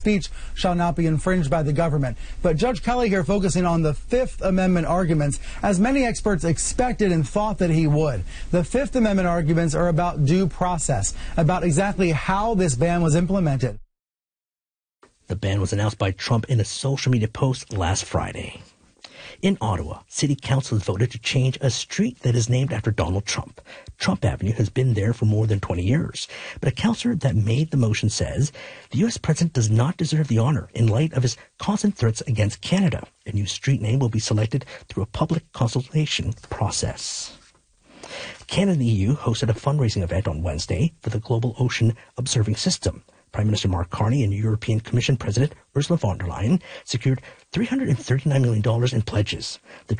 Speech shall not be infringed by the government. But Judge Kelly here focusing on the Fifth Amendment arguments, as many experts expected and thought that he would. The Fifth Amendment arguments are about due process, about exactly how this ban was implemented. The ban was announced by Trump in a social media post last Friday. In Ottawa, City Council has voted to change a street that is named after Donald Trump. Trump Avenue has been there for more than 20 years. But a councillor that made the motion says the U.S. president does not deserve the honor in light of his constant threats against Canada. A new street name will be selected through a public consultation process. Canada and the EU hosted a fundraising event on Wednesday for the Global Ocean Observing System. Prime Minister Mark Carney and European Commission President Ursula von der Leyen secured $339 million in pledges. The